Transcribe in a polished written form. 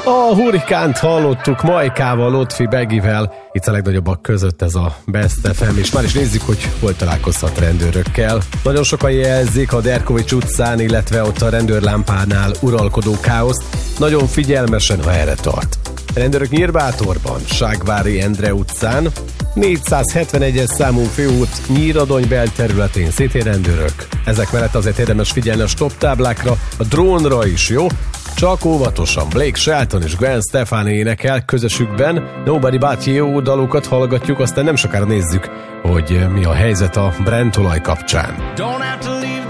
A hurikánt hallottuk Majkával, Lotfi Begivel, itt a legnagyobbak között ez a Best FM, és már is nézzük, hogy hol találkozhat rendőrökkel. Nagyon sokan jelzik a Derkovics utcán, illetve ott a rendőrlámpánál uralkodó káoszt, nagyon figyelmesen, ha erre tart. Rendőrök Nyírbátorban, Ságvári Endre utcán, 471-es számú főút Nyíradony belterületén szintén rendőrök. Ezek mellett azért érdemes figyelni a stop táblákra, a drónra is, jó? Csak óvatosan. Blake Shelton és Gwen Stefani énekel közösükben. Nobody But You dalukat hallgatjuk, aztán nem sokára nézzük, hogy mi a helyzet a Brent olaj kapcsán. Don't have to leave